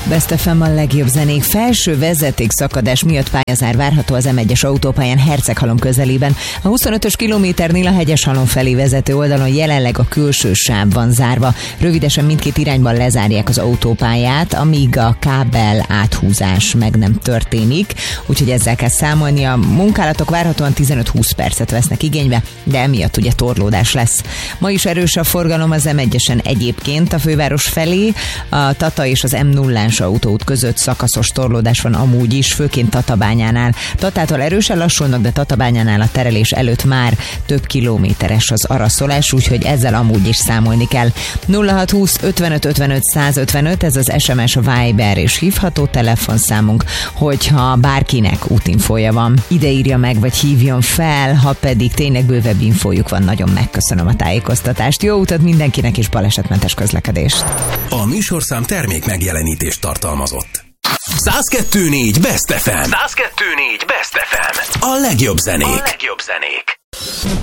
Best FM, a legjobb zenék. Felső vezetékszakadás miatt pályazár várható az M1-es autópályán Herceghalom közelében. A 25-ös kilométernél a Hegyeshalom felé vezető oldalon jelenleg a külső sáv van zárva. Rövidesen mindkét irányban lezárják az autópályát, amíg a kábel áthúzás meg nem történik. Úgyhogy ezzel kell számolni. A munkálatok várhatóan 15-20 percet vesznek igénybe, de emiatt ugye torlódás lesz. Ma is erős a forgalom az M1-esen egyébként a főváros felé. A Tata és az M0-ás autóút között szakaszos torlódás van amúgy is, főként Tatabányánál. Tatától erősen lassulnak, de Tatabányánál a terelés előtt már több kilométeres az araszolás, úgyhogy ezzel amúgy is számolni kell. 0620 55 55 155, ez az SMS, Viber és hívható telefonszámunk, hogyha bárkinek útinfója van. Ide írja meg, vagy hívjon fel, ha pedig tényleg bővebb infójuk van, nagyon megköszönöm a tájékoztatást. Jó utat mindenkinek és balesetmentes közlekedést. A műsorszám termék megjelenítést tartalmazott. 102.4 Best FM. 102.4 Best FM. A legjobb zenék.